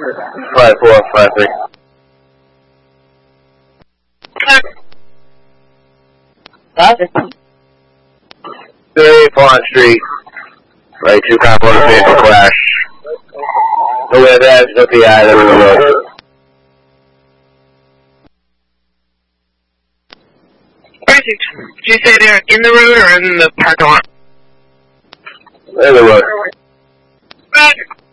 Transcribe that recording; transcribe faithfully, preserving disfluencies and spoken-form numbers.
Five four, five three. Roger. Three, Pond Street. Right, two cop motor vehicle crash. No way that's no P I, there was a road. Did you say they're in the road or in the parking lot? In the road. Roger.